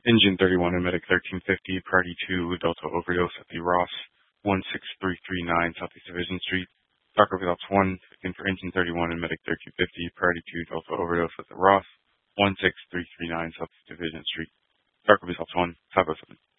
Engine 31 and Medic 1350, Priority 2, Delta Overdose at the Ross, 16339 Southeast Division Street. Taco Results 1, in for Engine 31 and Medic 1350, Priority 2, Delta Overdose at the Ross, 16339 Southeast Division Street. Taco Results 1, Taco 7.